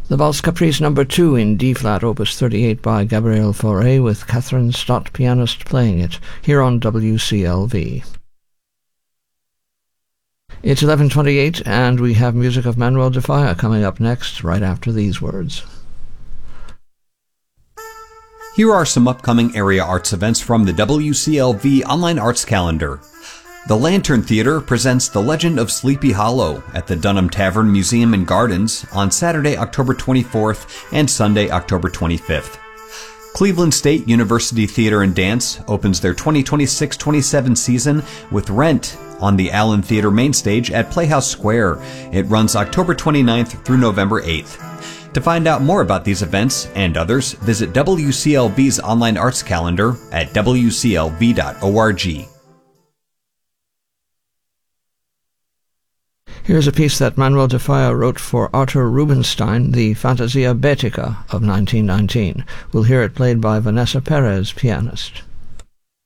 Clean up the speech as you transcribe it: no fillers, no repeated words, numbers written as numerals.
The Valse Caprice No. 2 in D-flat, Opus 38 by Gabriel Fauré, with Catherine Stott, pianist, playing it, here on WCLV. It's 11:28, and we have music of Manuel de Falla coming up next, right after these words. Here are some upcoming area arts events from the WCLV Online Arts Calendar. The Lantern Theater presents The Legend of Sleepy Hollow at the Dunham Tavern Museum and Gardens on Saturday, October 24th and Sunday, October 25th. Cleveland State University Theater and Dance opens their 2026-27 season with Rent on the Allen Theater main stage at Playhouse Square. It runs October 29th through November 8th. To find out more about these events and others, visit WCLV's online arts calendar at wclv.org. Here's a piece that Manuel de Falla wrote for Arthur Rubinstein, the Fantasia Baetica of 1919. We'll hear it played by Vanessa Perez, pianist.